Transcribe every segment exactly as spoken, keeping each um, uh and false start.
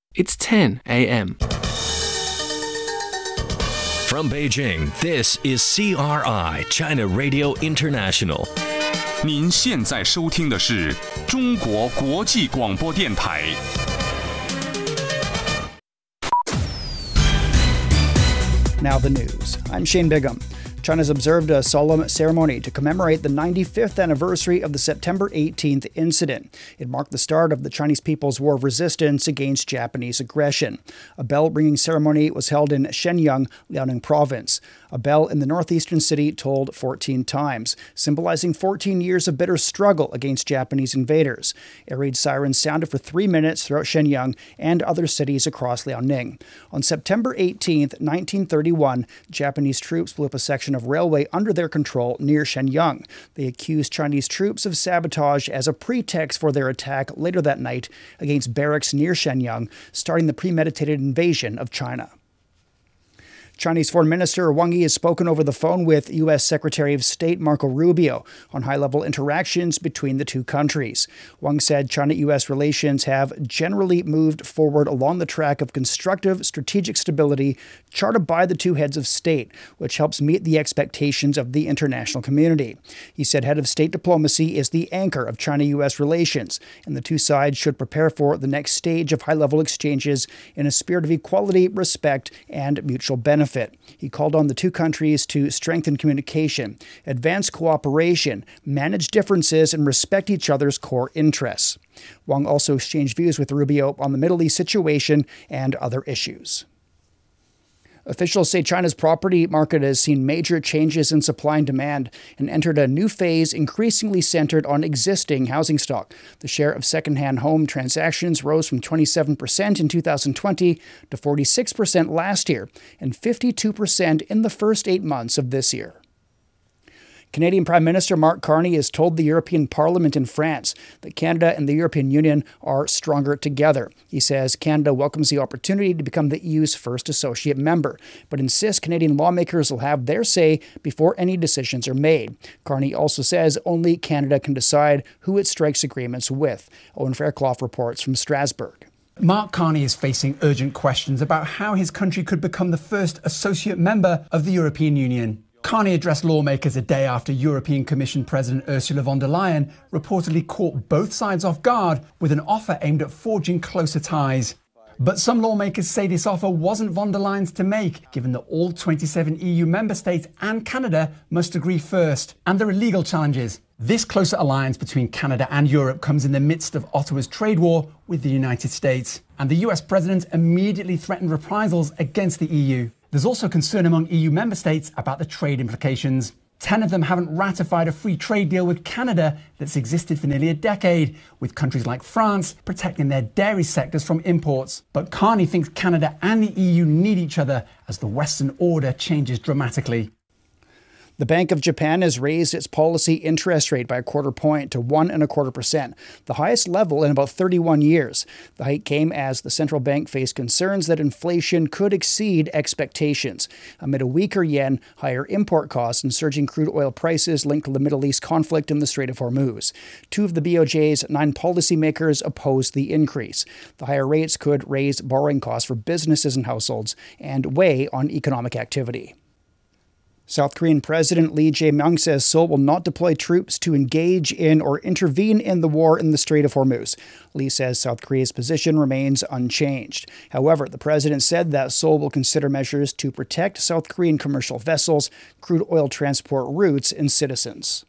It's ten a.m. From Beijing, this is C R I, China Radio International. 您现在收听的是中国国际广播电台。 Now the news. I'm Shane Bigham. China's observed a solemn ceremony to commemorate the ninety-fifth anniversary of the September eighteenth incident. It marked the start of the Chinese People's War of Resistance against Japanese aggression. A bell-ringing ceremony was held in Shenyang, Liaoning Province. A bell in the northeastern city tolled fourteen times, symbolizing fourteen years of bitter struggle against Japanese invaders. Air raid sirens sounded for three minutes throughout Shenyang and other cities across Liaoning. On September eighteenth, nineteen thirty-one, Japanese troops blew up a section of railway under their control near Shenyang. They accused Chinese troops of sabotage as a pretext for their attack later that night against barracks near Shenyang, starting the premeditated invasion of China. Chinese Foreign Minister Wang Yi has spoken over the phone with U S Secretary of State Marco Rubio on high-level interactions between the two countries. Wang said China-U S relations have generally moved forward along the track of constructive strategic stability charted by the two heads of state, which helps meet the expectations of the international community. He said head of state diplomacy is the anchor of China-U S relations, and the two sides should prepare for the next stage of high-level exchanges in a spirit of equality, respect, and mutual benefit. He called on the two countries to strengthen communication, advance cooperation, manage differences, and respect each other's core interests. Wang also exchanged views with Rubio on the Middle East situation and other issues. Officials say China's property market has seen major changes in supply and demand and entered a new phase increasingly centered on existing housing stock. The share of second-hand home transactions rose from twenty-seven percent in two thousand twenty to forty-six percent last year and fifty-two percent in the first eight months of this year. Canadian Prime Minister Mark Carney has told the European Parliament in France that Canada and the European Union are stronger together. He says Canada welcomes the opportunity to become the E U's first associate member, but insists Canadian lawmakers will have their say before any decisions are made. Carney also says only Canada can decide who it strikes agreements with. Owen Fairclough reports from Strasbourg. Mark Carney is facing urgent questions about how his country could become the first associate member of the European Union. Carney addressed lawmakers a day after European Commission President Ursula von der Leyen reportedly caught both sides off guard with an offer aimed at forging closer ties. But some lawmakers say this offer wasn't von der Leyen's to make, given that all twenty-seven E U member states and Canada must agree first. And there are legal challenges. This closer alliance between Canada and Europe comes in the midst of Ottawa's trade war with the United States. And the U S president immediately threatened reprisals against the E U. There's also concern among E U member states about the trade implications. Ten of them haven't ratified a free trade deal with Canada that's existed for nearly a decade, with countries like France protecting their dairy sectors from imports. But Carney thinks Canada and the E U need each other as the Western order changes dramatically. The Bank of Japan has raised its policy interest rate by a quarter point to one and a quarter percent, the highest level in about thirty-one years. The hike came as the central bank faced concerns that inflation could exceed expectations. Amid a weaker yen, higher import costs, and surging crude oil prices linked to the Middle East conflict in the Strait of Hormuz. Two of the B O J's nine policymakers opposed the increase. The higher rates could raise borrowing costs for businesses and households and weigh on economic activity. South Korean President Lee Jae-myung says Seoul will not deploy troops to engage in or intervene in the war in the Strait of Hormuz. Lee says South Korea's position remains unchanged. However, the president said that Seoul will consider measures to protect South Korean commercial vessels, crude oil transport routes, and citizens.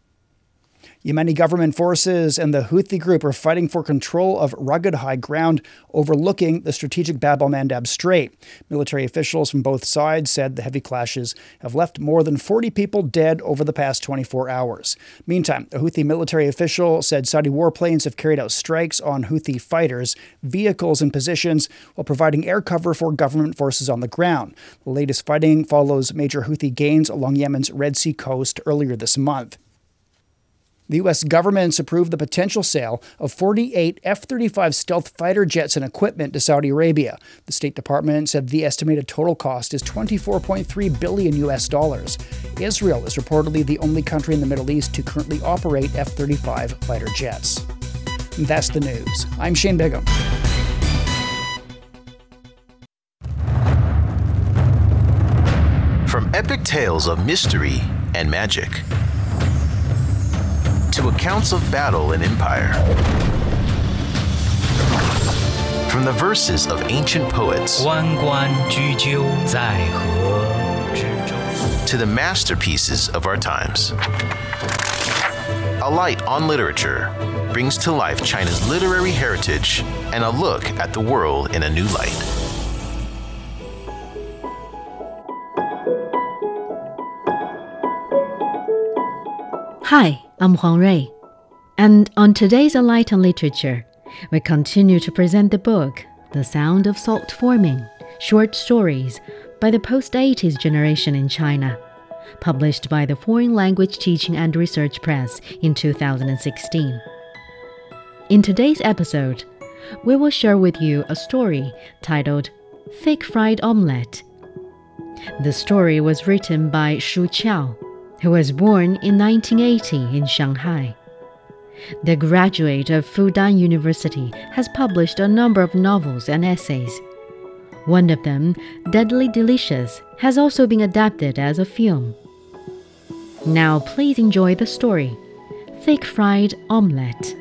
Yemeni government forces and the Houthi group are fighting for control of rugged high ground overlooking the strategic Bab el-Mandab Strait. Military officials from both sides said the heavy clashes have left more than forty people dead over the past twenty-four hours. Meantime, a Houthi military official said Saudi warplanes have carried out strikes on Houthi fighters, vehicles, and positions while providing air cover for government forces on the ground. The latest fighting follows major Houthi gains along Yemen's Red Sea coast earlier this month. The U S government's approved the potential sale of forty-eight F thirty-five stealth fighter jets and equipment to Saudi Arabia. The State Department said the estimated total cost is twenty-four point three billion U S dollars. Israel is reportedly the only country in the Middle East to currently operate F thirty-five fighter jets. And that's the news. I'm Shane Bigham. tales of mystery and magic, to accounts of battle and empire. From the verses of ancient poets 关关雎鸠，在河之洲 to the masterpieces of our times. A Light on Literature brings to life China's literary heritage and a look at the world in a new light. Hi, I'm Huang Rui, and on today's A Light on Literature, we continue to present the book, The Sound of Salt Forming, Short Stories by the post-eighties generation in China, published by the Foreign Language Teaching and Research Press in two thousand sixteen. In today's episode, we will share with you a story titled Fake Fried Omelette. The story was written by Shu Qiao, who was born in nineteen eighty in Shanghai. The graduate of Fudan University has published a number of novels and essays. One of them, Deadly Delicious, has also been adapted as a film. Now please enjoy the story, Fake Fried Omelette.